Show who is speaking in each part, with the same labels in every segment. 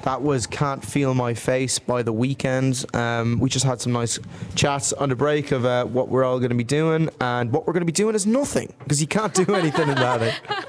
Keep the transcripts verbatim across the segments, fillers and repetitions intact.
Speaker 1: That was Can't Feel My Face by The Weeknd. Um, we just had some nice chats on the break of uh, what we're all going to be doing, and what we're going to be doing is nothing, because you can't do anything in that.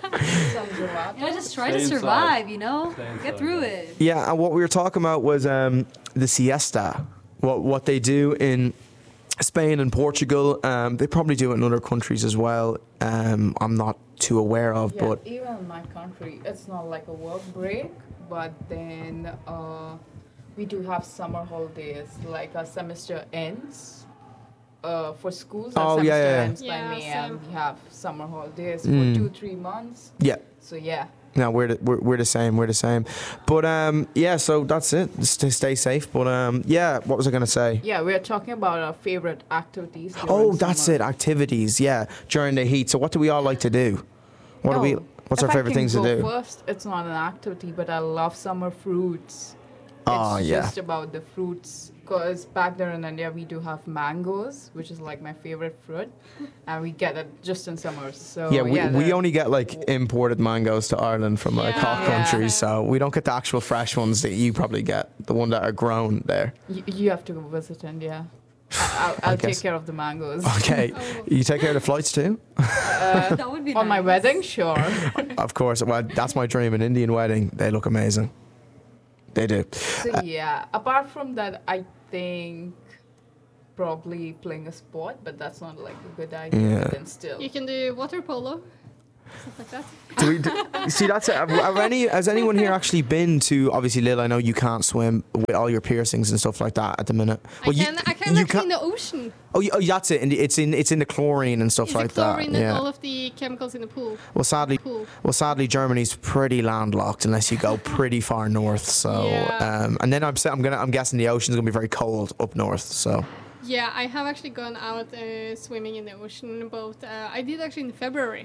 Speaker 2: Yeah, just try Stay to survive, inside. you know? Get through it.
Speaker 1: Yeah, and what we were talking about was um, the siesta, what, what they do in Spain and Portugal. Um, they probably do it in other countries as well. Um, I'm not too aware of,
Speaker 3: yeah,
Speaker 1: but...
Speaker 3: even in my country, it's not like a work break. But then uh, we do have summer holidays, like our semester ends uh, for schools. Our
Speaker 1: oh,
Speaker 3: semester
Speaker 1: yeah, yeah, yeah.
Speaker 3: ends
Speaker 4: yeah,
Speaker 3: by May,
Speaker 4: same.
Speaker 3: and we have summer holidays
Speaker 1: Mm.
Speaker 3: for two, three months.
Speaker 1: Yeah.
Speaker 3: So yeah.
Speaker 1: No, we're the, we're, we're the same. We're the same. But um, yeah, so that's it. Stay, stay safe. But um, yeah, what was I going to say?
Speaker 3: Yeah, we're talking about our favorite activities.
Speaker 1: Oh, that's
Speaker 3: summer.
Speaker 1: it. Activities. Yeah, during the heat. So what do we all like to do? What
Speaker 3: no,
Speaker 1: do we? What's
Speaker 3: if
Speaker 1: our favorite
Speaker 3: I can
Speaker 1: things
Speaker 3: go
Speaker 1: to do?
Speaker 3: First, it's not an activity, but I love summer fruits.
Speaker 1: Oh,
Speaker 3: it's
Speaker 1: yeah.
Speaker 3: just about the fruits. Because back there in India, we do have mangoes, which is like my favorite fruit, and we get it just in summers. So
Speaker 1: Yeah, we,
Speaker 3: yeah,
Speaker 1: we
Speaker 3: they're-
Speaker 1: only get like imported mangoes to Ireland from like
Speaker 4: Yeah.
Speaker 1: hot
Speaker 3: Yeah.
Speaker 1: countries, so we don't get the actual fresh ones that you probably get, the one that are grown there.
Speaker 3: You, you have to go visit India. I- I'll, I'll take
Speaker 1: guess.
Speaker 3: care of the mangoes.
Speaker 1: Okay,
Speaker 4: Oh.
Speaker 1: you take care of the flights too?
Speaker 3: Uh,
Speaker 2: That would be
Speaker 3: on my
Speaker 2: nice.
Speaker 3: wedding, sure.
Speaker 1: Of course. Well, that's my dream. An Indian wedding. They look amazing. They do.
Speaker 3: So yeah, apart from that, I think probably playing a sport, but that's not like a good idea.
Speaker 1: Yeah.
Speaker 3: But then still,
Speaker 4: You can do water polo, stuff like that.
Speaker 1: Do we, do, see, that's it. Have, have any, has anyone here actually been to, obviously, Lil, I know you can't swim with all your piercings and stuff like that at the minute.
Speaker 4: I
Speaker 1: you-
Speaker 4: can, I can
Speaker 1: you
Speaker 4: actually in the ocean.
Speaker 1: Oh, you- oh, that's it. And it's in it's in the chlorine and stuff
Speaker 4: It's
Speaker 1: like
Speaker 4: the chlorine
Speaker 1: that.
Speaker 4: and
Speaker 1: Yeah.
Speaker 4: all of the chemicals in the pool.
Speaker 1: Well, sadly,
Speaker 4: Pool.
Speaker 1: well, sadly, Germany's pretty landlocked unless you go pretty far north. So,
Speaker 4: Yeah.
Speaker 1: um, and then I'm sa- I'm gonna I'm guessing the ocean's gonna be very cold up north. So,
Speaker 4: Yeah, I have actually gone out uh, swimming in the ocean. Both uh, I did actually in February.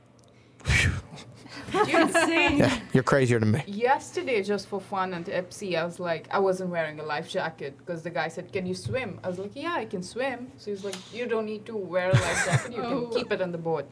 Speaker 2: You're insane.
Speaker 1: yeah, you're crazier than me.
Speaker 3: yesterday, just for fun and Ipsy, I was like, I wasn't wearing a life jacket because the guy said, "Can you swim?" I was like, "Yeah, I can swim." So he's like, "You don't need to wear a life jacket. You
Speaker 4: Oh.
Speaker 3: can keep it on the boat."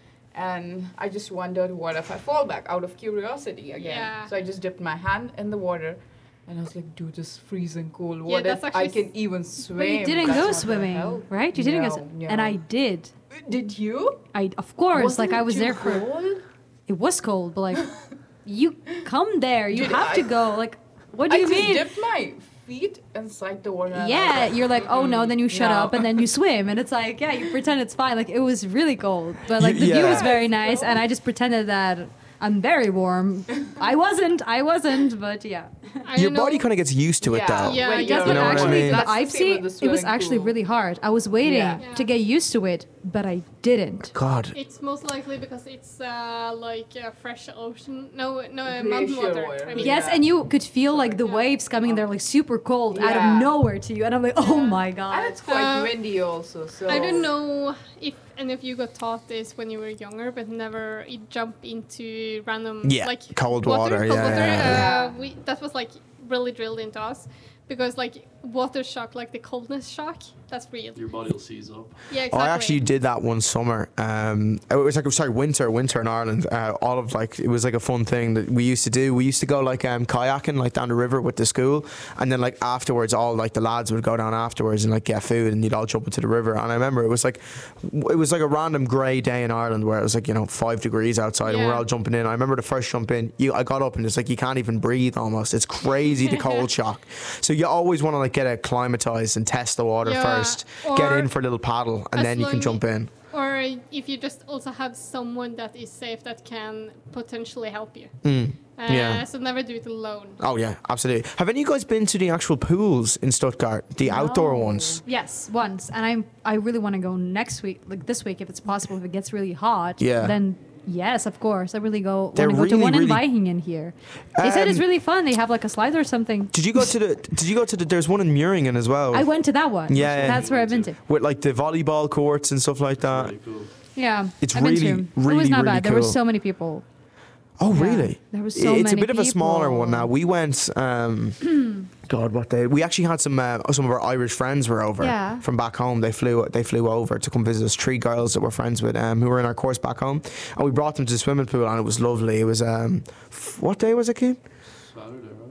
Speaker 3: And I just wondered, what if I fall back out of curiosity again?
Speaker 4: Yeah.
Speaker 3: So I just dipped my hand in the water, and I was like, "Dude, it's freezing cold.
Speaker 4: Yeah,
Speaker 3: What
Speaker 4: that's
Speaker 3: if I
Speaker 4: actually
Speaker 3: can even swim?"
Speaker 2: But you didn't
Speaker 3: That's
Speaker 2: go
Speaker 3: not gonna
Speaker 2: swimming,
Speaker 3: help.
Speaker 2: right? You didn't go
Speaker 3: No,
Speaker 2: swimming.
Speaker 3: no.
Speaker 2: And I did.
Speaker 3: Did you?
Speaker 2: I Of course,
Speaker 3: Wasn't
Speaker 2: like I
Speaker 3: it
Speaker 2: was
Speaker 3: too
Speaker 2: there for...
Speaker 3: cold?
Speaker 2: It was cold, but like, you come there. You
Speaker 3: Did
Speaker 2: have
Speaker 3: I-
Speaker 2: to go. Like, what do
Speaker 3: I
Speaker 2: you
Speaker 3: just
Speaker 2: mean?
Speaker 3: dipped my feet inside the water. and I
Speaker 2: Yeah,
Speaker 3: was like,
Speaker 2: you're like, oh no, then you shut
Speaker 3: no.
Speaker 2: up and then you swim, and it's like, yeah, you pretend it's fine. Like it was really cold, but like the
Speaker 1: Yeah.
Speaker 2: view was very
Speaker 3: Yeah,
Speaker 2: nice,
Speaker 3: it's
Speaker 2: and I just pretended that I'm very warm. I wasn't, I wasn't, but yeah.
Speaker 4: I
Speaker 1: Your
Speaker 4: know-
Speaker 1: body kind of gets used to it,
Speaker 3: Yeah.
Speaker 1: though.
Speaker 4: Yeah,
Speaker 3: When
Speaker 4: yes,
Speaker 2: Yes,
Speaker 3: you're
Speaker 2: but
Speaker 1: know what I
Speaker 2: actually,
Speaker 1: mean?
Speaker 2: the
Speaker 3: That's the
Speaker 2: I
Speaker 3: same with
Speaker 2: it
Speaker 3: the
Speaker 2: was
Speaker 3: swimming
Speaker 2: actually
Speaker 3: pool.
Speaker 2: really hard. I was waiting
Speaker 3: Yeah.
Speaker 4: Yeah.
Speaker 2: to get used to it, but I didn't.
Speaker 1: God.
Speaker 4: It's most likely because it's uh, like uh, fresh ocean. No, no, uh,
Speaker 3: Glacier
Speaker 4: mountain water.
Speaker 3: water.
Speaker 4: I mean.
Speaker 2: Yes,
Speaker 3: Yeah.
Speaker 2: and you could feel like the
Speaker 4: Yeah.
Speaker 2: waves coming. They're like super cold out
Speaker 3: Yeah.
Speaker 2: of nowhere to you, and I'm like, oh
Speaker 4: Yeah.
Speaker 2: my
Speaker 3: And
Speaker 2: god.
Speaker 3: it's quite
Speaker 4: Uh,
Speaker 3: windy also. So
Speaker 4: I don't know if any of you got taught this when you were younger, but never you jump into random
Speaker 1: Yeah,
Speaker 4: like
Speaker 1: cold water,
Speaker 4: cold
Speaker 1: yeah,
Speaker 4: water.
Speaker 1: yeah,
Speaker 4: Uh, we that was like really drilled into us because like water shock, like the coldness shock, that's real.
Speaker 5: Your body will seize up.
Speaker 4: Yeah,
Speaker 1: Oh,
Speaker 4: exactly.
Speaker 1: I actually did that one summer. Um, it was like sorry, winter, winter in Ireland. Uh, all of like it was like a fun thing that we used to do. We used to go like um, kayaking like down the river with the school, and then like afterwards, all like the lads would go down afterwards and like get food, and you'd all jump into the river. And I remember it was like it was like a random grey day in Ireland where it was like you know five degrees outside, and we're
Speaker 4: Yeah.
Speaker 1: all jumping in. I remember the first jump in, you I got up and it's like you can't even breathe almost. It's crazy the cold shock. So you always want to like get acclimatized and test the water
Speaker 4: Yeah,
Speaker 1: first, get
Speaker 4: or
Speaker 1: in for a little paddle, and
Speaker 4: as
Speaker 1: then you can
Speaker 4: long-
Speaker 1: jump in.
Speaker 4: Or if you just also have someone that is safe that can potentially help you.
Speaker 1: Mm.
Speaker 4: Uh,
Speaker 1: Yeah.
Speaker 4: So never do it alone.
Speaker 1: Oh yeah, absolutely. Have any of you guys been to the actual pools in Stuttgart, the outdoor
Speaker 2: No.
Speaker 1: ones?
Speaker 2: Yes, once, and I'm I really want to go next week, like this week, if it's possible. If it gets really hot,
Speaker 1: Yeah.
Speaker 2: then yes, of course, I really go want
Speaker 1: They're
Speaker 2: to go to
Speaker 1: really,
Speaker 2: one in
Speaker 1: really-
Speaker 2: Vaihingen here. They said it's
Speaker 1: Um,
Speaker 2: really fun. They have like a slide or something.
Speaker 1: Did you go to the? Did you go to the? There's one in Muringen as well.
Speaker 2: I went to that one.
Speaker 1: Yeah, yeah.
Speaker 2: That's where I've been to.
Speaker 1: with like the volleyball courts and stuff like that.
Speaker 5: Really cool.
Speaker 2: Yeah,
Speaker 1: It's
Speaker 2: I've been
Speaker 1: really,
Speaker 2: to. It
Speaker 1: really,
Speaker 2: was not
Speaker 1: really
Speaker 2: bad. There were
Speaker 1: cool.
Speaker 2: so many people.
Speaker 1: Oh
Speaker 2: Yeah.
Speaker 1: really?
Speaker 2: There was so
Speaker 1: It's a
Speaker 2: many
Speaker 1: bit of a smaller
Speaker 2: people.
Speaker 1: one now. We went. Um, God, what day? We actually had some. Uh, some of our Irish friends were over
Speaker 2: Yeah.
Speaker 1: from back home. They flew. They flew over to come visit us. Three girls that we're friends with, um, who were in our course back home, and we brought them to the swimming pool, and it was lovely. It was. Um, f- what day was it, Keith?
Speaker 5: Saturday, right?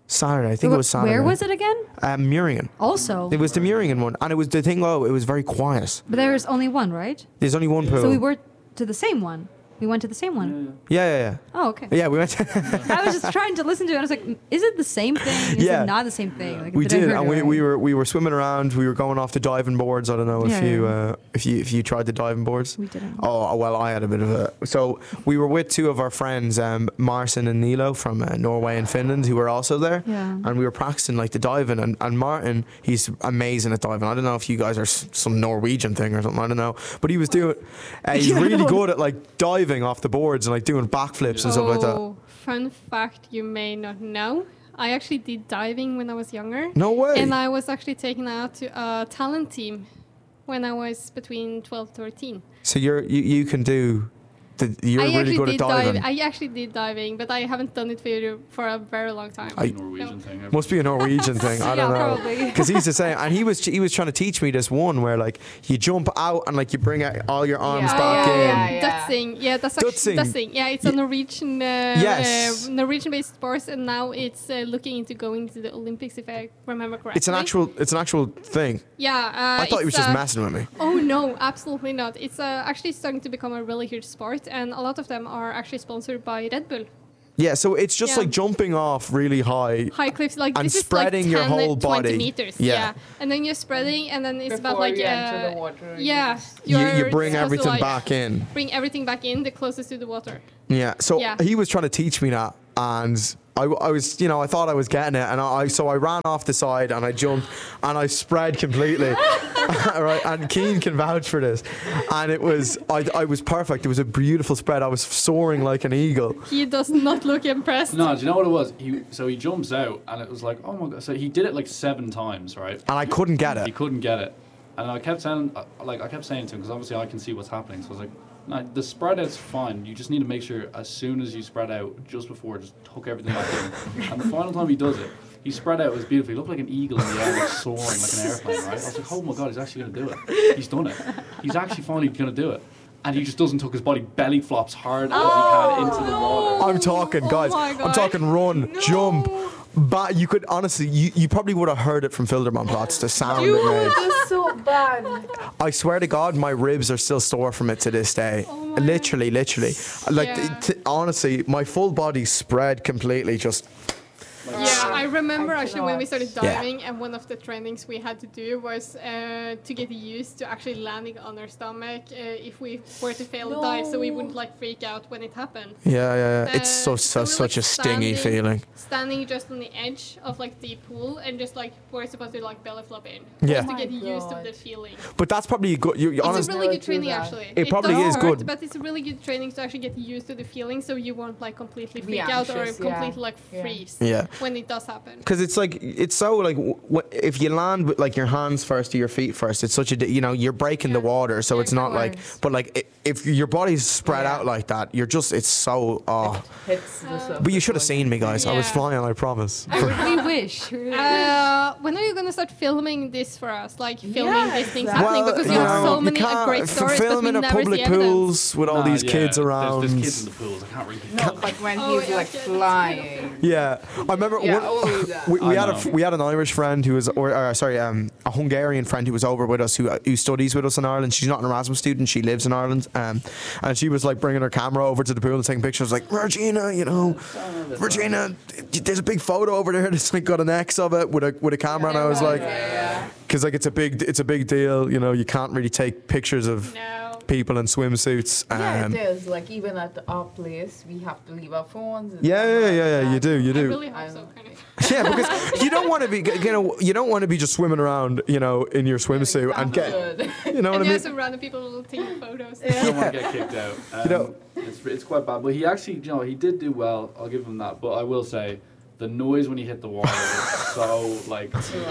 Speaker 1: Saturday. I think it was Saturday.
Speaker 2: Where was it again?
Speaker 1: Um, Murian.
Speaker 2: Also.
Speaker 1: It was the Murian one, and it was the thing. Oh, it was very quiet.
Speaker 2: But there's only one, right?
Speaker 1: There's only one pool.
Speaker 2: So we were to the same one. We went to the same one.
Speaker 1: Yeah, yeah, yeah.
Speaker 2: Oh, okay.
Speaker 1: Yeah, we went. To
Speaker 2: I was just trying to listen to it. I was like, is it the same thing? Is
Speaker 1: Yeah.
Speaker 2: it not the same thing? Like,
Speaker 1: we
Speaker 2: I
Speaker 1: did,
Speaker 2: heard
Speaker 1: and
Speaker 2: it
Speaker 1: we,
Speaker 2: right?
Speaker 1: we were we were swimming around. We were going off the diving boards. I don't know if
Speaker 2: Yeah,
Speaker 1: you
Speaker 2: yeah.
Speaker 1: uh, if you if you tried the diving boards.
Speaker 2: We didn't.
Speaker 1: Oh well, I had a bit of a. So we were with two of our friends, um, Martin and Nilo from uh, Norway and Finland, who were also there.
Speaker 2: Yeah.
Speaker 1: And we were practicing like the diving, and, and Martin, he's amazing at diving. I don't know if you guys are s- some Norwegian thing or something. I don't know, but he was doing. Uh, he's
Speaker 2: Yeah,
Speaker 1: really
Speaker 2: no.
Speaker 1: good at like diving off the boards and like doing backflips and stuff like that.
Speaker 4: Oh, fun fact you may not know. I actually did diving when I was younger.
Speaker 1: No way.
Speaker 4: And I was actually taken out to a talent team when I was between twelve and thirteen.
Speaker 1: So you're you, you can do. The, you're
Speaker 4: I
Speaker 1: really
Speaker 4: actually
Speaker 1: good
Speaker 4: did
Speaker 1: at diving.
Speaker 4: dive. I actually did diving, but I haven't done it for, for a very long time.
Speaker 1: I-
Speaker 5: Norwegian thing.
Speaker 1: Must be a Norwegian thing. I don't
Speaker 2: Yeah,
Speaker 1: know.
Speaker 2: probably.
Speaker 1: Because he's the same, and he was he was trying to teach me this one where like you jump out and like you bring out all your arms
Speaker 3: Yeah,
Speaker 1: back
Speaker 3: yeah,
Speaker 1: in.
Speaker 3: yeah, yeah.
Speaker 4: Dutzing, yeah, that's actually
Speaker 1: Dutzing.
Speaker 4: Dutzing. Yeah, it's a
Speaker 1: Ye-
Speaker 4: Norwegian, uh,
Speaker 1: Yes.
Speaker 4: uh, Norwegian-based sport, and now it's uh, looking into going to the Olympics, if I remember correctly.
Speaker 1: It's an actual it's an actual thing.
Speaker 4: Yeah, uh,
Speaker 1: I thought he was
Speaker 4: it's,
Speaker 1: just
Speaker 4: uh,
Speaker 1: messing with me.
Speaker 4: Oh no, absolutely not. It's uh, actually starting to become a really huge sport, and a lot of them are actually sponsored by Red Bull.
Speaker 1: Yeah, so it's just
Speaker 4: Yeah.
Speaker 1: like jumping off really high.
Speaker 4: High cliffs, like
Speaker 1: And
Speaker 4: this
Speaker 1: spreading
Speaker 4: is
Speaker 1: your
Speaker 4: like ten,
Speaker 1: whole
Speaker 4: twenty
Speaker 1: body.
Speaker 4: meters.
Speaker 1: Yeah.
Speaker 4: Yeah. and then you're spreading, and then it's
Speaker 3: Before
Speaker 4: about like
Speaker 3: you
Speaker 4: uh,
Speaker 3: enter the water, you
Speaker 4: yeah,
Speaker 3: just-
Speaker 1: You, you
Speaker 4: you're
Speaker 1: bring
Speaker 4: supposed to,
Speaker 1: everything
Speaker 4: like,
Speaker 1: back in.
Speaker 4: Bring everything back in, the closest to the water.
Speaker 1: Yeah. So
Speaker 4: Yeah.
Speaker 1: he was trying to teach me that, and I, I was, you know, I thought I was getting it, and I so I ran off the side and I jumped and I spread completely. Right, and Keane can vouch for this, and it was I, I was perfect. It was a beautiful spread. I was soaring like an eagle.
Speaker 4: He does not look impressed.
Speaker 5: No, do you know what it was? He so he jumps out and it was like, oh my god. So he did it like seven times, right?
Speaker 1: And I couldn't get
Speaker 5: He
Speaker 1: it.
Speaker 5: couldn't get it, and I kept saying, uh, like I kept saying to him because obviously I can see what's happening. So I was like, no, the spread out's fine. You just need to make sure as soon as you spread out, just before, just tuck everything back in. And the final time he does it, he spread out. It was beautiful. He looked like an eagle in the air, like soaring like an airplane. Right? I was like, oh my god, he's actually going to do it. He's done it. He's actually finally going to do it. And he just doesn't tuck his body, belly flops hard as he can into the water.
Speaker 1: I'm talking, guys.
Speaker 4: my
Speaker 1: I'm
Speaker 4: God.
Speaker 1: talking run, jump. But you could honestly, you, you probably would have heard it from Fildermanplatz, the sound it made.
Speaker 3: It's so bad.
Speaker 1: I swear to God, my ribs are still sore from it to this day.
Speaker 4: Oh my
Speaker 1: literally, literally. Like,
Speaker 4: Yeah.
Speaker 1: t- honestly, my full body spread completely. Just
Speaker 4: Yeah, I remember
Speaker 3: I
Speaker 4: actually when we started
Speaker 1: Yeah.
Speaker 4: diving, and one of the trainings we had to do was uh, to get used to actually landing on our stomach uh, if we were to fail a dive, so we wouldn't like freak out when it happened.
Speaker 1: yeah, yeah, yeah. It's so,
Speaker 4: Uh,
Speaker 1: so
Speaker 4: we were,
Speaker 1: such
Speaker 4: like,
Speaker 1: a stingy
Speaker 4: standing-
Speaker 1: feeling.
Speaker 4: Standing just on the edge of like the pool, and just like we're supposed to like belly flop in,
Speaker 1: Yeah.
Speaker 4: just to
Speaker 3: Oh
Speaker 4: get
Speaker 3: my
Speaker 4: used to
Speaker 3: God.
Speaker 4: the feeling.
Speaker 1: But that's probably a good. You, you
Speaker 4: It's
Speaker 1: honest,
Speaker 4: a really good
Speaker 3: Never do
Speaker 4: training
Speaker 3: that.
Speaker 4: actually.
Speaker 1: It probably
Speaker 4: does
Speaker 1: is
Speaker 4: hurt,
Speaker 1: good.
Speaker 4: but it's a really good training to actually get used to the feeling, so you won't like completely
Speaker 3: Be
Speaker 4: freak out or
Speaker 3: anxious, yeah.
Speaker 4: completely like
Speaker 3: Yeah.
Speaker 4: freeze
Speaker 1: Yeah.
Speaker 4: when it does happen.
Speaker 1: because it's like it's so like w- w- if you land with like your hands first to your feet first, it's such a di- you know you're breaking the
Speaker 4: Yeah.
Speaker 1: water, so
Speaker 4: Yeah,
Speaker 1: it's not like.
Speaker 3: course.
Speaker 1: But like i- if your body's spread
Speaker 3: Yeah.
Speaker 1: out like that, you're just it's so oh.
Speaker 3: Hits the surface.
Speaker 1: But you should have seen me, guys. I was
Speaker 4: Yeah.
Speaker 1: flying. I promise.
Speaker 2: I really wish.
Speaker 4: Uh, when are you gonna start filming this for us? Like filming
Speaker 3: Yeah,
Speaker 4: these things
Speaker 3: exactly.
Speaker 4: happening, because you have so many uh,
Speaker 1: can't
Speaker 4: great
Speaker 1: f-
Speaker 4: stories, but we
Speaker 1: filming at
Speaker 4: never
Speaker 1: public
Speaker 4: see evidence.
Speaker 1: pools with all
Speaker 5: Nah,
Speaker 1: these
Speaker 5: yeah,
Speaker 1: kids
Speaker 5: there's-
Speaker 1: around.
Speaker 5: There's, kids in the pools. I can't really.
Speaker 3: No, but when
Speaker 4: Oh,
Speaker 3: he's
Speaker 4: yeah,
Speaker 3: like
Speaker 4: okay, that's
Speaker 3: flying.
Speaker 1: Yeah, I remember
Speaker 3: Yeah,
Speaker 1: one,
Speaker 3: only that.
Speaker 1: we, we
Speaker 5: I
Speaker 1: had a
Speaker 5: know.
Speaker 1: f- we had an Irish friend who was, or uh, sorry, um, a Hungarian friend who was over with us who uh, who studies with us in Ireland. She's not an Erasmus student; she lives in Ireland, um, and she was like bringing her camera over to the pool and taking pictures. Like, Regina, you know, Regina, there's a big photo over there that's like got an X of it with a with a camera, and I was like,
Speaker 3: Yeah.
Speaker 1: because like it's a big it's a big deal, you know, you can't really take pictures of
Speaker 4: No.
Speaker 1: people in swimsuits.
Speaker 3: Yeah,
Speaker 1: Um,
Speaker 3: it is. Like even at our place, we have to leave our phones. and
Speaker 1: yeah,
Speaker 3: stuff
Speaker 1: yeah,
Speaker 3: like
Speaker 1: yeah, yeah,
Speaker 3: that.
Speaker 1: you do, you
Speaker 4: I
Speaker 1: do.
Speaker 4: really hope
Speaker 3: I
Speaker 4: so.
Speaker 3: know.
Speaker 4: Kind of.
Speaker 1: Yeah, because you don't want to be, you know, you don't want to be just swimming around, you know, in your swimsuit and get,
Speaker 3: Good.
Speaker 1: you know what I
Speaker 4: And
Speaker 1: mean?
Speaker 4: there's some random people taking photos.
Speaker 5: Don't want to get kicked out. Um,
Speaker 1: You know-
Speaker 5: it's, it's quite bad. But he actually, you know, he did do well. I'll give him that. But I will say, the noise when he hit the water was so like,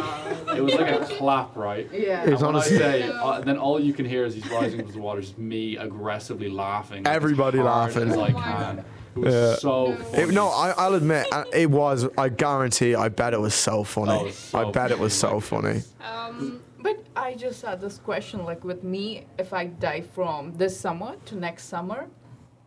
Speaker 5: it was like a clap, right?
Speaker 3: Yeah.
Speaker 1: It's
Speaker 5: And when I
Speaker 1: honestly-
Speaker 5: say, uh, then all you can hear as he's rising into the water is me aggressively laughing. like, as
Speaker 1: Everybody
Speaker 5: hard
Speaker 1: laughing.
Speaker 5: as I
Speaker 4: Oh my
Speaker 5: can.
Speaker 4: God.
Speaker 5: It was
Speaker 1: Yeah.
Speaker 5: so
Speaker 4: No.
Speaker 5: funny.
Speaker 1: It, no, I, I'll admit, uh, it was, I guarantee, I bet it was so funny.
Speaker 5: Oh, it was so
Speaker 1: I bet it was so
Speaker 5: funny.
Speaker 1: funny.
Speaker 4: Um,
Speaker 3: But I just had this question, like with me, if I dive from this summer to next summer,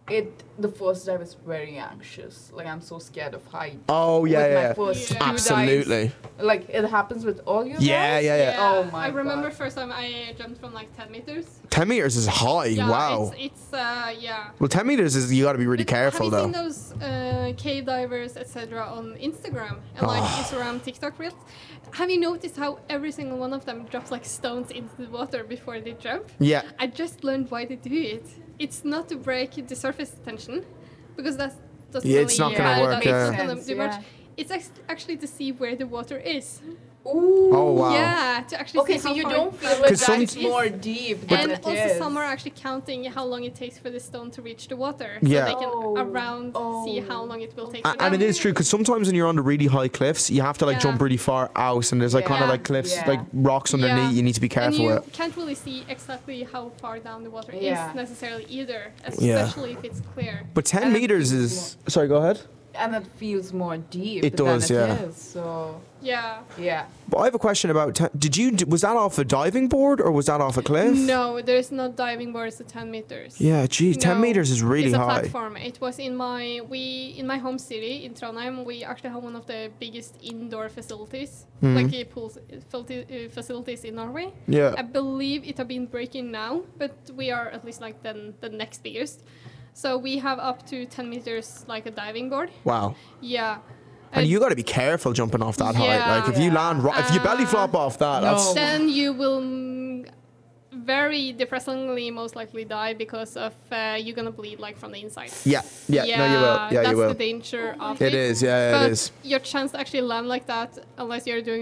Speaker 3: it the first dive is very anxious. Like I'm so scared of height.
Speaker 1: Oh yeah,
Speaker 3: with
Speaker 1: yeah.
Speaker 3: my first
Speaker 4: Yeah.
Speaker 3: two dives.
Speaker 1: Absolutely.
Speaker 3: Like it happens with all you
Speaker 1: Yeah,
Speaker 3: guys?
Speaker 1: yeah, yeah.
Speaker 3: Oh my
Speaker 4: I remember
Speaker 3: God.
Speaker 4: first time I jumped from like ten meters.
Speaker 1: ten meters is high.
Speaker 4: Yeah,
Speaker 1: wow.
Speaker 4: It's, it's uh, yeah.
Speaker 1: Well, ten meters is you got to be really
Speaker 4: But
Speaker 1: careful
Speaker 4: have you
Speaker 1: though.
Speaker 4: seen those uh, cave divers, et cetera, on Instagram and like
Speaker 1: Oh.
Speaker 4: Instagram, TikTok reels? Have you noticed how every single one of them drops like stones into the water before they jump?
Speaker 1: Yeah.
Speaker 4: I just learned why they do it. It's not to break the surface tension, because that's doesn't
Speaker 1: Yeah, it's
Speaker 4: really
Speaker 1: not gonna
Speaker 4: yeah,
Speaker 1: work,
Speaker 4: that
Speaker 1: yeah.
Speaker 4: makes gonna
Speaker 3: Sense,
Speaker 4: do much.
Speaker 3: yeah.
Speaker 4: It's act- actually to see where the water is.
Speaker 3: Ooh.
Speaker 1: Oh wow.
Speaker 4: Yeah, to actually
Speaker 3: Okay,
Speaker 4: see
Speaker 3: so
Speaker 4: how
Speaker 3: you
Speaker 4: far
Speaker 3: don't
Speaker 4: it
Speaker 3: feel
Speaker 4: travels.
Speaker 3: like
Speaker 1: 'Cause
Speaker 3: that
Speaker 1: some-
Speaker 3: it's more deep than
Speaker 4: And
Speaker 3: it
Speaker 4: also
Speaker 3: is.
Speaker 4: some are actually counting how long it takes for the stone to reach the water.
Speaker 1: Yeah.
Speaker 4: So they can
Speaker 3: Oh.
Speaker 4: around see
Speaker 3: Oh.
Speaker 4: how long it will take
Speaker 1: A-
Speaker 4: for
Speaker 1: And
Speaker 4: them.
Speaker 1: it is true because sometimes when you're on the really high cliffs, you have to like
Speaker 4: Yeah.
Speaker 1: jump really far out, and there's like kind of
Speaker 4: Yeah.
Speaker 1: like cliffs,
Speaker 3: Yeah.
Speaker 1: like rocks underneath.
Speaker 4: Yeah.
Speaker 1: You need to be
Speaker 4: And
Speaker 1: careful
Speaker 4: you
Speaker 1: with.
Speaker 4: can't really see exactly how far down the water
Speaker 3: Yeah.
Speaker 4: is necessarily either,
Speaker 1: Yeah.
Speaker 4: especially if it's clear.
Speaker 1: But ten
Speaker 3: And it
Speaker 1: meters
Speaker 3: feels
Speaker 1: is. Sorry, go ahead.
Speaker 3: And it feels more deep.
Speaker 1: It does,
Speaker 3: than
Speaker 1: yeah.
Speaker 3: It is, so
Speaker 4: Yeah.
Speaker 3: yeah.
Speaker 1: But I have a question about. Ten, did you? Was that off a diving board or was that off a cliff?
Speaker 4: No, there's not diving boards at ten meters.
Speaker 1: Yeah, geez, ten
Speaker 4: No,
Speaker 1: meters is really
Speaker 4: it's a
Speaker 1: high.
Speaker 4: platform. It was in my we in my home city in Trondheim. We actually have one of the biggest indoor facilities,
Speaker 1: Mhm.
Speaker 4: like uh, pools facility- uh, facilities in Norway.
Speaker 1: Yeah.
Speaker 4: I believe it have been breaking now, but we are at least like the the next biggest. So we have up to ten meters, like a diving board.
Speaker 1: Wow.
Speaker 4: Yeah.
Speaker 1: And
Speaker 4: Uh,
Speaker 1: you got to be careful jumping off that height.
Speaker 4: Yeah.
Speaker 1: Like if you
Speaker 3: Yeah.
Speaker 1: land, ro- if you belly
Speaker 4: Uh,
Speaker 1: flop off that,
Speaker 3: no.
Speaker 1: that's
Speaker 4: Then you will mm, very depressingly most likely die because of uh, you're gonna bleed like from the inside.
Speaker 1: yeah, yeah. No, you will. Yeah,
Speaker 4: that's
Speaker 1: you will.
Speaker 4: the danger of
Speaker 1: It
Speaker 4: it.
Speaker 1: is. Yeah,
Speaker 4: But
Speaker 1: it is.
Speaker 4: your chance to actually land like that, unless you're doing